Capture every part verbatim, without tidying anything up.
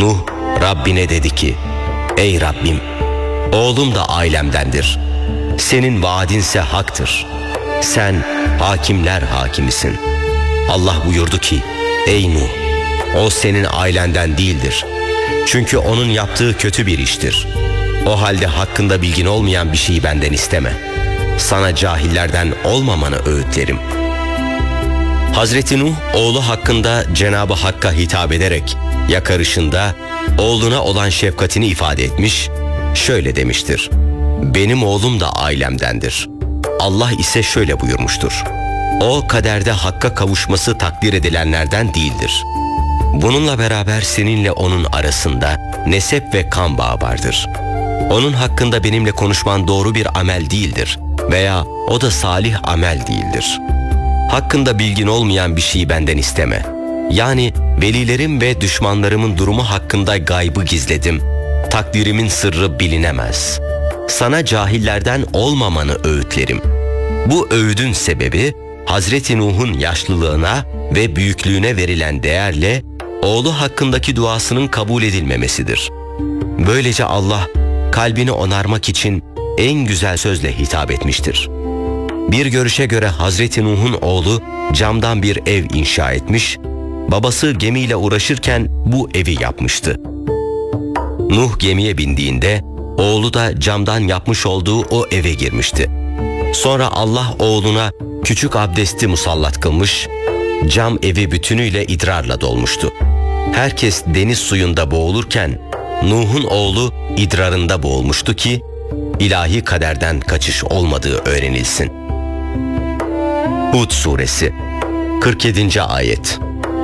Nuh Rabbine dedi ki: ey Rabbim, oğlum da ailemdendir. Senin vaadinse haktır. Sen hakimler hakimisin. Allah buyurdu ki: ey Nuh, o senin ailenden değildir. Çünkü onun yaptığı kötü bir iştir. O halde hakkında bilgin olmayan bir şeyi benden isteme. Sana cahillerden olmamanı öğütlerim. Hazreti Nuh oğlu hakkında Cenab-ı Hakk'a hitap ederek yakarışında oğluna olan şefkatini ifade etmiş, şöyle demiştir: benim oğlum da ailemdendir. Allah ise şöyle buyurmuştur: o kaderde Hakk'a kavuşması takdir edilenlerden değildir. Bununla beraber seninle onun arasında nesep ve kan bağı vardır. Onun hakkında benimle konuşman doğru bir amel değildir veya o da salih amel değildir. Hakkında bilgin olmayan bir şeyi benden isteme. Yani velilerim ve düşmanlarımın durumu hakkında gaybı gizledim. Takdirimin sırrı bilinemez. Sana cahillerden olmamanı öğütlerim. Bu öğüdün sebebi Hazreti Nuh'un yaşlılığına ve büyüklüğüne verilen değerle oğlu hakkındaki duasının kabul edilmemesidir. Böylece Allah kalbini onarmak için en güzel sözle hitap etmiştir. Bir görüşe göre Hazreti Nuh'un oğlu camdan bir ev inşa etmiş, babası gemiyle uğraşırken bu evi yapmıştı. Nuh gemiye bindiğinde oğlu da camdan yapmış olduğu o eve girmişti. Sonra Allah oğluna küçük abdesti musallat kılmış, cam evi bütünüyle idrarla dolmuştu. Herkes deniz suyunda boğulurken Nuh'un oğlu idrarında boğulmuştu ki ilahi kaderden kaçış olmadığı öğrenilsin. Hud suresi kırk yedinci ayet.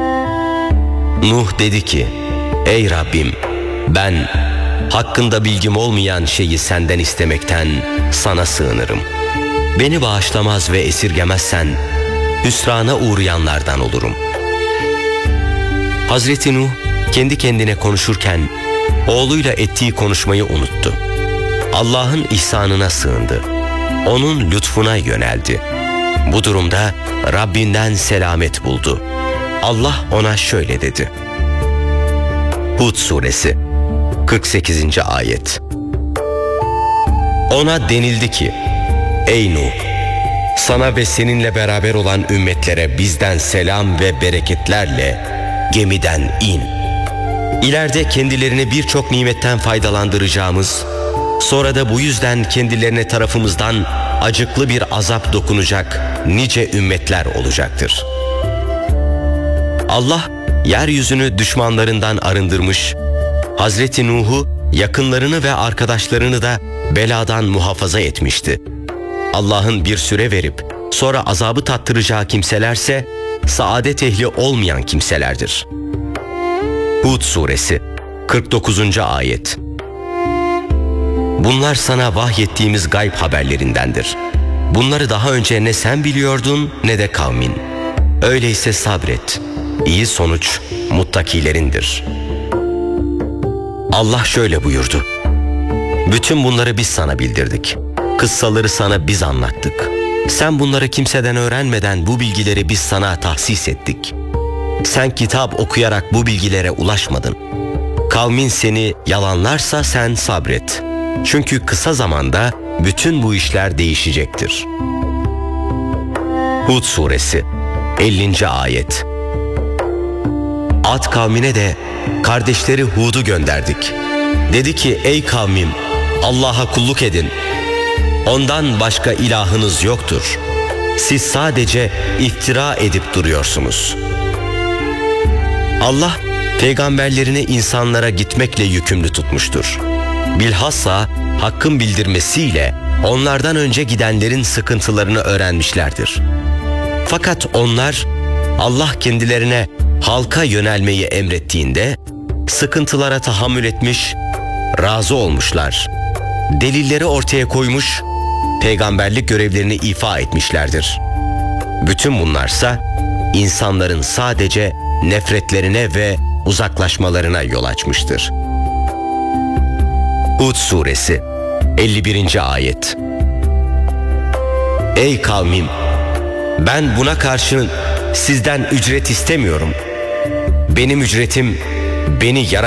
Nuh dedi ki: ey Rabbim, ben hakkında bilgim olmayan şeyi senden istemekten sana sığınırım. Beni bağışlamaz ve esirgemezsen hüsrana uğrayanlardan olurum. Hazreti Nuh kendi kendine konuşurken oğluyla ettiği konuşmayı unuttu. Allah'ın ihsanına sığındı. Onun lütfuna yöneldi. Bu durumda Rabbinden selamet buldu. Allah ona şöyle dedi. Hud suresi kırk sekizinci ayet. Ona denildi ki: ey Nuh, sana ve seninle beraber olan ümmetlere bizden selam ve bereketlerle gemiden in. İleride kendilerini birçok nimetten faydalandıracağımız, sonra da bu yüzden kendilerine tarafımızdan acıklı bir azap dokunacak nice ümmetler olacaktır. Allah yeryüzünü düşmanlarından arındırmış, Hazreti Nuh'u, yakınlarını ve arkadaşlarını da beladan muhafaza etmişti. Allah'ın bir süre verip sonra azabı tattıracağı kimselerse saadet ehli olmayan kimselerdir. Hud suresi kırk dokuzuncu ayet. Bunlar sana vahyettiğimiz gayb haberlerindendir. Bunları daha önce ne sen biliyordun ne de kavmin. Öyleyse sabret. İyi sonuç muttakilerindir. Allah şöyle buyurdu: bütün bunları biz sana bildirdik. Kıssaları sana biz anlattık. Sen bunları kimseden öğrenmeden bu bilgileri biz sana tahsis ettik. Sen kitap okuyarak bu bilgilere ulaşmadın. Kavmin seni yalanlarsa sen sabret. Çünkü kısa zamanda bütün bu işler değişecektir. Hud suresi ellinci ayet. Ad kavmine de kardeşleri Hud'u gönderdik. Dedi ki: ey kavmim, Allah'a kulluk edin. Ondan başka ilahınız yoktur. Siz sadece iftira edip duruyorsunuz. Allah peygamberlerini insanlara gitmekle yükümlü tutmuştur. Bilhassa hakkın bildirmesiyle onlardan önce gidenlerin sıkıntılarını öğrenmişlerdir. Fakat onlar Allah kendilerine halka yönelmeyi emrettiğinde sıkıntılara tahammül etmiş, razı olmuşlar. Delilleri ortaya koymuş, peygamberlik görevlerini ifa etmişlerdir. Bütün bunlarsa insanların sadece nefretlerine ve uzaklaşmalarına yol açmıştır. Hud suresi elli birinci ayet. Ey kavmim, ben buna karşın sizden ücret istemiyorum. Benim ücretim beni yaratan